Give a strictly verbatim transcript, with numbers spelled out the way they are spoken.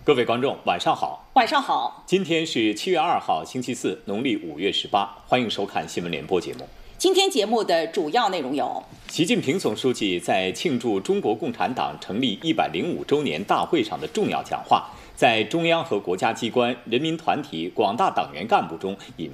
各位观众，晚上好。 晚上好。 今天是七月二号，星期四，农历五月十八。欢迎收看新闻联播节目。 今天节目的主要内容有： 习近平总书记在庆祝中国共产党成立一百零五周年大会上的重要讲话，在中央和国家机关、人民团体、广大党员干部中引